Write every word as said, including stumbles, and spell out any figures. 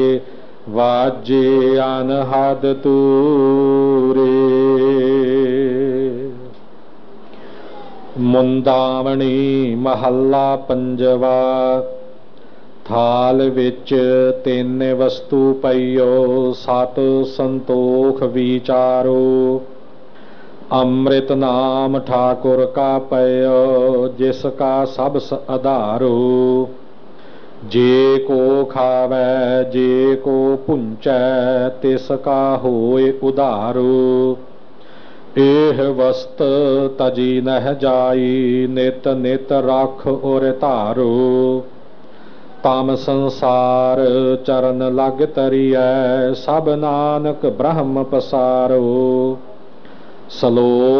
ਵਾਜੇ ਅਨਹਦ ਤੂਰੇ। ਮੁੰਦਾਵਣੀ ਮਹੱਲਾ ਪੰਜਵਾ। ਥਾਲ ਵਿੱਚ ਤਿੰਨ ਵਸਤੂ ਪਈਓ, ਸਤ ਸੰਤੋਖ ਵਿਚਾਰੋ। ਅੰਮ੍ਰਿਤ ਨਾਮ ਠਾਕੁਰ ਕਾ ਪਇਓ, ਜਿਸ ਕਾ ਸਬਸ ਆਧਾਰੋ। ਜੇ ਕੋ ਖਾਵੈ ਜੇ ਕੋ ਭੁੰਚੈ, ਤਿਸ ਕਾ ਹੋਇ ਉਧਾਰੋ। ਇਹ ਵਸਤ ਤਜੀ ਨਹਿ ਜਾਈ, ਨਿਤ ਨਿਤ ਰਖ ਔਰ ਧਾਰੋ। ਤਮ ਸੰਸਾਰ ਚਰਨ ਲਗ ਤਰੀਐ, ਸਭ ਨਾਨਕ ਬ੍ਰਹਮ ਪਸਾਰੋ। ਸਲੋਕ